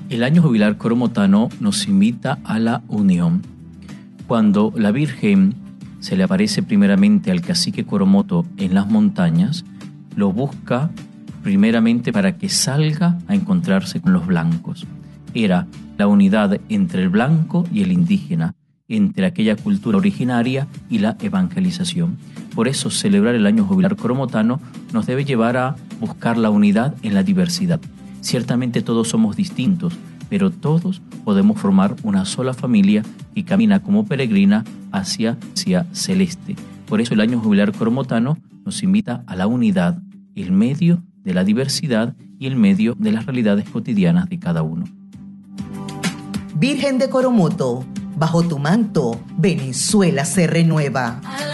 El año jubilar coromotano nos invita a la unión. Cuando la Virgen se le aparece primeramente al cacique Coromoto en las montañas, lo busca primeramente para que salga a encontrarse con los blancos. Era la unidad entre el blanco y el indígena, entre aquella cultura originaria y la evangelización. Por eso celebrar el año jubilar coromotano nos debe llevar a buscar la unidad en la diversidad. Ciertamente todos somos distintos, pero todos podemos formar una sola familia y camina como peregrina hacia celeste. Por eso el año jubilar coromotano nos invita a la unidad, el medio de la diversidad y el medio de las realidades cotidianas de cada uno. Virgen de Coromoto, bajo tu manto, Venezuela se renueva.